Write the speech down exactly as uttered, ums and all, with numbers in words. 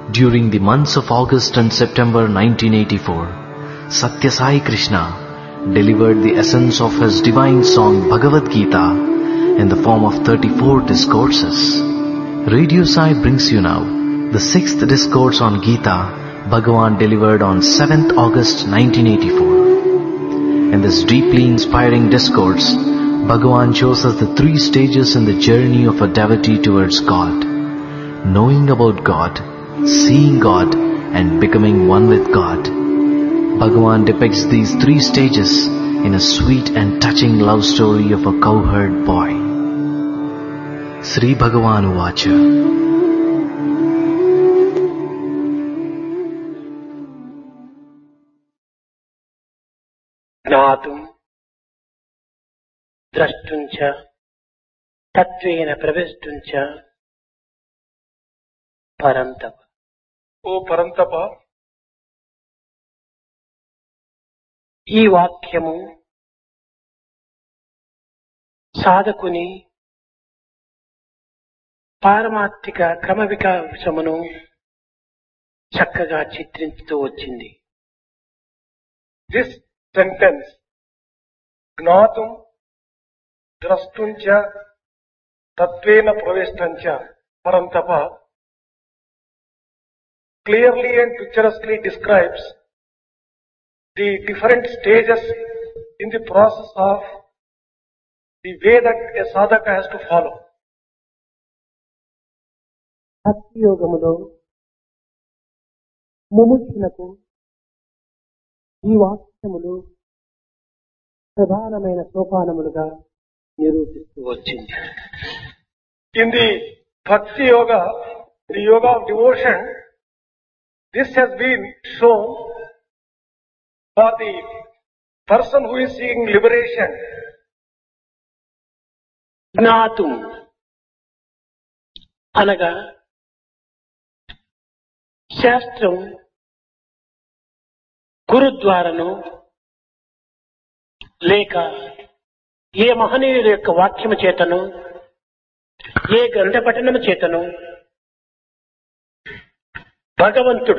During the months of August and September nineteen eighty-four, Satya Sai Krishna delivered the essence of his divine song Bhagavad Gita in the form of thirty-four discourses. Radio Sai brings you now the sixth discourse on Gita Bhagavan delivered on seventh August nineteen eighty-four. In this deeply inspiring discourse, Bhagavan shows us the three stages in the journey of a devotee towards God: knowing about God, seeing God, and becoming one with God. Bhagavan depicts these three stages in a sweet and touching love story of a cowherd boy. Sri Bhagavan Uvacha. జ్ఞాతుం ద్రష్టుం చ తత్వేన ప్రవేష్టం చ పరంతప. ఓ పరంతప, ఈ వాక్యము సాధకుని పారమార్థిక క్రమ వికాసమును చక్కగా చిత్రించుతూ వచ్చింది. This sentence జ్ఞాతుం ద్రష్టుం చ తత్వేన ప్రవేష్టం చ పరంతప clearly and picturesquely describes the different stages in the process of the way that a sadhaka has to follow. భక్తి యోగములో ముముక్షులకు ఈ వాక్యములు ప్రధానమైన సోపానములుగా నిరూపిస్తూ వచ్చింది. In the bhakti yoga, the yoga of devotion, this has been shown for the person who is seeking liberation. జ్ఞాతుం అనగా శాస్త్రం గురుద్వారను లేక ఏ మహనీయుల యొక్క వాక్యము చేతను ఏ గ్రంథ పఠనము చేతను భగవంతుడు